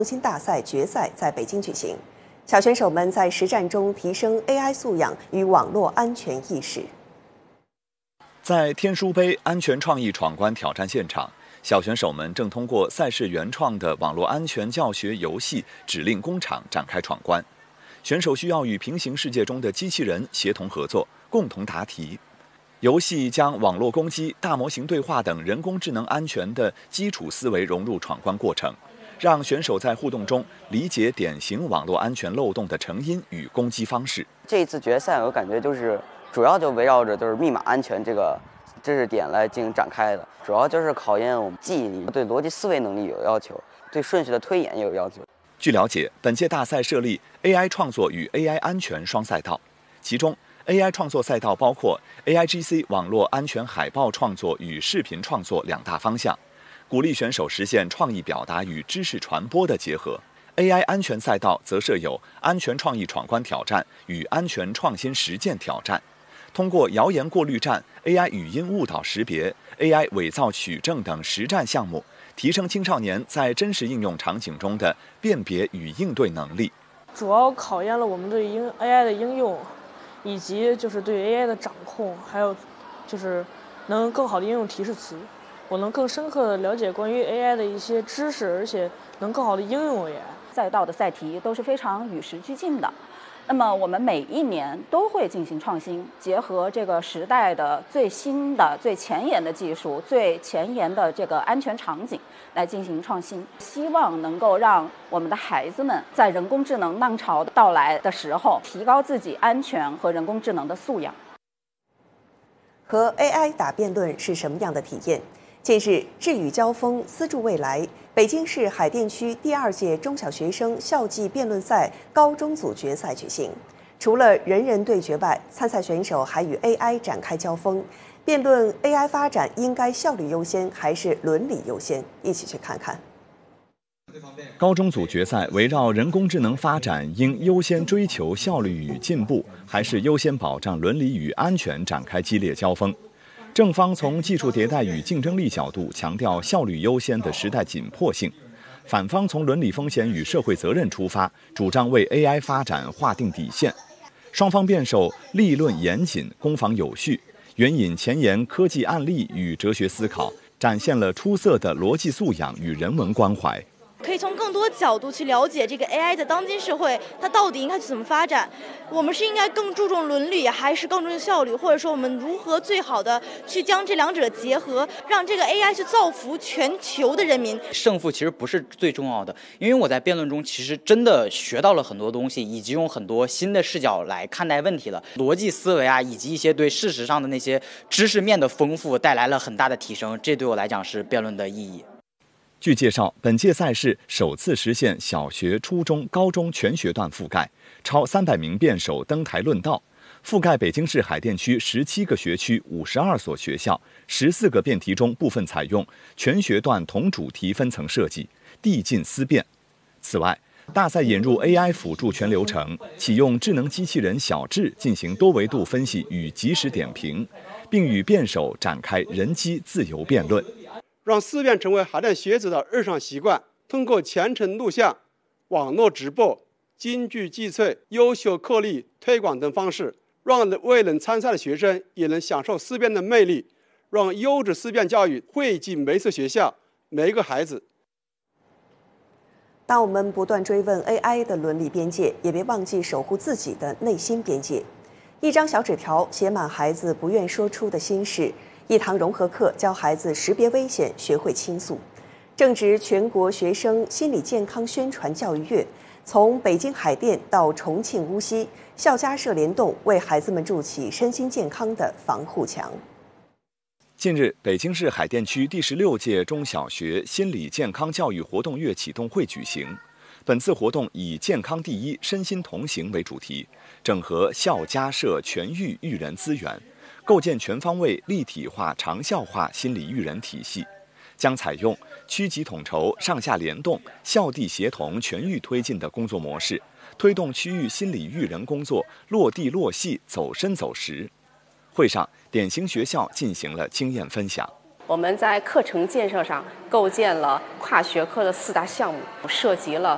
中心大赛决赛在北京举行，小选手们在实战中提升 AI 素养与网络安全意识。 在天书杯安全创意闯关挑战现场，小选手们正通过赛事原创的网络安全教学游戏指令工厂展开闯关。选手需要与平行世界中的机器人协同合作，共同答题。游戏将网络攻击、大模型对话等人工智能安全的基础思维融入闯关过程，让选手在互动中理解典型网络安全漏洞的成因与攻击方式。 这一次决赛，我感觉主要就围绕着密码安全这个知识点来进行展开的，主要就是考验我们记忆力、对逻辑思维能力有要求，对顺序的推演也有要求。 据了解，本届大赛设立 AI 创作与 AI 安全双赛道，其中 AI 创作赛道包括 AIGC 网络安全海报创作与视频创作两大方向，鼓励选手实现创意表达与知识传播的结合。AI 安全赛道则设有安全创意闯关挑战与安全创新实践挑战，通过谣言过滤站、AI 语音误导识别、AI 伪造取证等实战项目，提升青少年在真实应用场景中的辨别与应对能力。 主要考验了我们对AI 的应用，以及对 AI 的掌控，还有能更好的应用提示词。我能更深刻的了解关于 AI 的一些知识，而且能更好的应用 AI。 赛道的赛题都是非常与时俱进的。那么我们每一年都会进行创新，结合这个时代的最新的、最前沿的技术、最前沿的这个安全场景来进行创新，希望能够让我们的孩子们在人工智能浪潮到来的时候，提高自己安全和人工智能的素养。 和 AI 打辩论是什么样的体验？近日，智语交锋，思筑未来。北京市海淀区第2届中小学生校际辩论赛高中组决赛举行。除了人人对决外，参赛选手还与 AI 展开交锋，辩论 AI 发展应该效率优先还是伦理优先？一起去看看。 高中组决赛围绕人工智能发展应优先追求效率与进步，还是优先保障伦理与安全展开激烈交锋。正方从技术迭代与竞争力角度强调效率优先的时代紧迫性，反方从伦理风险与社会责任出发，主张为 AI 发展划定底线。双方辩手立论严谨，攻防有序，援引前沿科技案例与哲学思考，展现了出色的逻辑素养与人文关怀。 可以从更多角度去了解这个 AI 在当今社会它到底应该去怎么发展，我们是应该更注重伦理还是更注重效率，或者说我们如何最好的去将这两者结合，让这个 AI 去造福全球的人民。 胜负其实不是最重要的，因为我在辩论中其实真的学到了很多东西，以及用很多新的视角来看待问题了，逻辑思维啊，以及一些对事实上的那些知识面的丰富带来了很大的提升，这对我来讲是辩论的意义。 据介绍，本届赛事首次实现小学、初中、高中全学段覆盖，超300名辩手登台论道，覆盖北京市海淀区17个学区、52所学校，14个辩题中部分采用全学段同主题分层设计，递进思辨。此外，大赛引入 AI 辅助全流程，启用智能机器人小智进行多维度分析与及时点评，并与辩手展开人机自由辩论。 让思辨成为海淀学子的日常习惯，通过全程录像、网络直播、京剧祭翠、优秀课例推广等方式，让未能参赛的学生也能享受思辨的魅力，让优质思辨教育惠及每所学校、每一个孩子。 当我们不断追问 AI 的伦理边界，也别忘记守护自己的内心边界。一张小纸条写满孩子不愿说出的心事。一堂融合课教孩子识别危险，学会倾诉。正值全国学生心理健康宣传教育月，从北京海淀到重庆无锡，校家社联动为孩子们筑起身心健康的防护墙。 近日，北京市海淀区第16届中小学心理健康教育活动月启动会举行。本次活动以健康第一，身心同行为主题，整合校家社全域育人资源，构建全方位、立体化、长效化心理育人体系，将采用区级统筹、上下联动、校地协同全域推进的工作模式，推动区域心理育人工作落地落细、走深走实。会上，典型学校进行了经验分享。 我们在课程建设上构建了跨学科的4大项目，涉及了